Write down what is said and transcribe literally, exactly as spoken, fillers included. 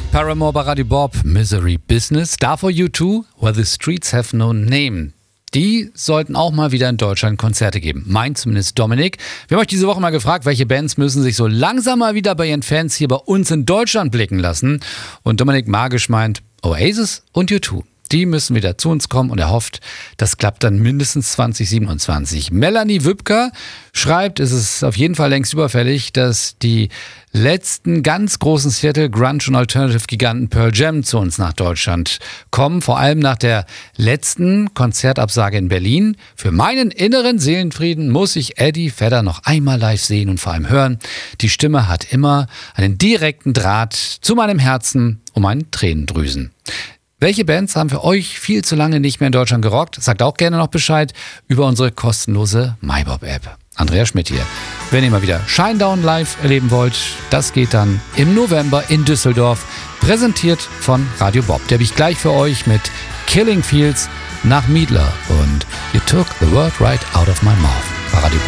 Paramore bei Radio Bob, Misery Business. Davor U zwei, Where the Streets Have No Name. Die sollten auch mal wieder in Deutschland Konzerte geben. Meint zumindest Dominik. Wir haben euch diese Woche mal gefragt, welche Bands müssen sich so langsam mal wieder bei ihren Fans hier bei uns in Deutschland blicken lassen. Und Dominik magisch meint Oasis und U zwei. Die müssen wieder zu uns kommen und er hofft, das klappt dann mindestens zwanzig siebenundzwanzig. Melanie Wübker schreibt, es ist auf jeden Fall längst überfällig, dass die letzten ganz großen Seattle Grunge- und Alternative-Giganten Pearl Jam zu uns nach Deutschland kommen. Vor allem nach der letzten Konzertabsage in Berlin. Für meinen inneren Seelenfrieden muss ich Eddie Vedder noch einmal live sehen und vor allem hören. Die Stimme hat immer einen direkten Draht zu meinem Herzen und meinen Tränendrüsen. Welche Bands haben für euch viel zu lange nicht mehr in Deutschland gerockt? Sagt auch gerne noch Bescheid über unsere kostenlose MyBob-App. Andrea Schmidt hier. Wenn ihr mal wieder Shinedown live erleben wollt, das geht dann im November in Düsseldorf, präsentiert von Radio Bob. Der habe ich gleich für euch mit Killing Fields nach Miedler und You Took the Word Right Out of My Mouth bei Radio Bob.